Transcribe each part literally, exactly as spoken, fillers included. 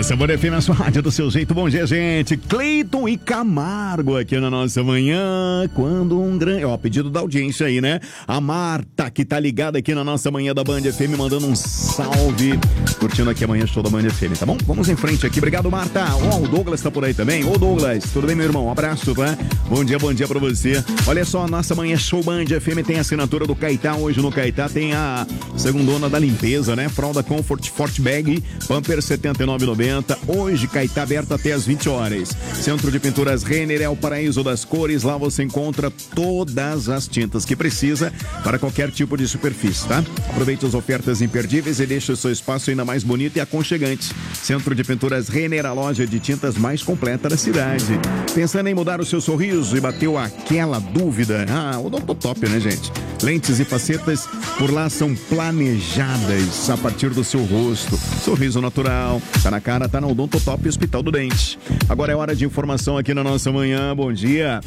Essa Band F M, a sua rádio do seu jeito. Bom dia, gente. Cleiton e Camargo aqui na nossa manhã. Quando um grande... Ó, pedido da audiência aí, né? A Marta, que tá ligada aqui na nossa manhã da Band F M, mandando um salve. Curtindo aqui amanhã show da Band F M, tá bom? Vamos em frente aqui. Obrigado, Marta. Ó, o Douglas tá por aí também. Ô, Douglas, tudo bem, meu irmão? Um abraço, tá? Bom dia, bom dia pra você. Olha só, a nossa manhã show Band F M tem a assinatura do Caetá. Hoje no Caetá tem a segundona da limpeza, né? Fralda Comfort Forte Bag, Pamper setenta e nove reais e noventa centavos. Hoje, Caetá aberto até às vinte horas. Centro de Pinturas Renner é o paraíso das cores. Lá você encontra todas as tintas que precisa para qualquer tipo de superfície, tá? Aproveite as ofertas imperdíveis e deixe o seu espaço ainda mais bonito e aconchegante. Centro de Pinturas Renner, a loja de tintas mais completa da cidade. Pensando em mudar o seu sorriso e bateu aquela dúvida? Ah, o Odontotop, né, gente? Lentes e facetas por lá são planejadas a partir do seu rosto. Sorriso natural, tá na cara, tá na Odontotop Hospital do Dente. Agora é hora de informação aqui na nossa manhã. Bom dia.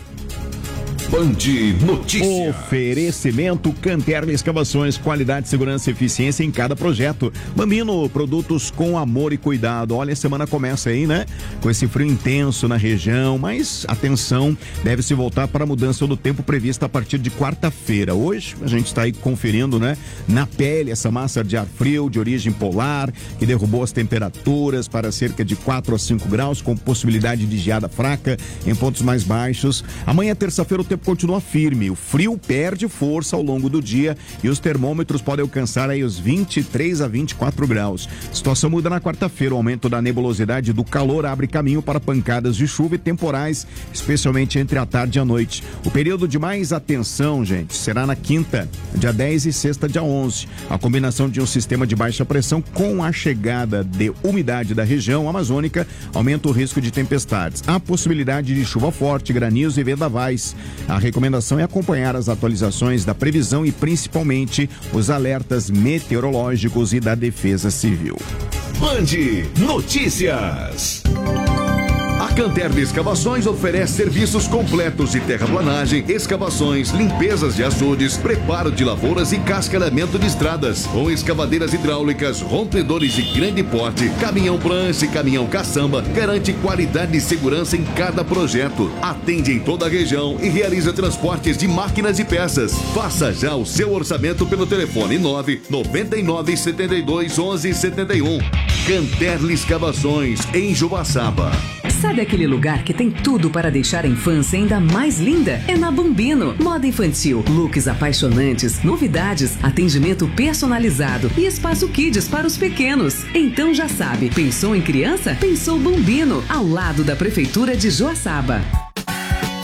Band Notícias. Oferecimento Canterli Escavações, qualidade, segurança e eficiência em cada projeto. Bambino, produtos com amor e cuidado. Olha, a semana começa aí, né? Com esse frio intenso na região, mas atenção, deve se voltar para a mudança do tempo prevista a partir de quarta-feira. Hoje a gente está aí conferindo, né? Na pele, essa massa de ar frio de origem polar, que derrubou as temperaturas para cerca de quatro a cinco graus, com possibilidade de geada fraca em pontos mais baixos. Amanhã, terça-feira, o tempo continua firme, o frio perde força ao longo do dia e os termômetros podem alcançar aí os vinte e três a vinte e quatro graus. A situação muda na quarta-feira, o aumento da nebulosidade do calor abre caminho para pancadas de chuva e temporais, especialmente entre a tarde e a noite. O período de mais atenção, gente, será na quinta, dia dez e sexta, dia onze. A combinação de um sistema de baixa pressão com a chegada de umidade da região amazônica aumenta o risco de tempestades. Há possibilidade de chuva forte, granizo e vendavais. A recomendação é acompanhar as atualizações da previsão e principalmente os alertas meteorológicos e da Defesa Civil. Band Notícias. A Canterli Escavações oferece serviços completos de terraplanagem, escavações, limpezas de açudes, preparo de lavouras e cascalhamento de estradas, com escavadeiras hidráulicas, rompedores de grande porte, caminhão prancha e caminhão caçamba, garante qualidade e segurança em cada projeto. Atende em toda a região e realiza transportes de máquinas e peças. Faça já o seu orçamento pelo telefone nove nove nove sete dois onze sete um. Canterli Escavações, em Joaçaba. Sabe aquele lugar que tem tudo para deixar a infância ainda mais linda? É na Bambino. Moda infantil, looks apaixonantes, novidades, atendimento personalizado e espaço kids para os pequenos. Então já sabe, pensou em criança? Pensou Bambino, ao lado da Prefeitura de Joaçaba.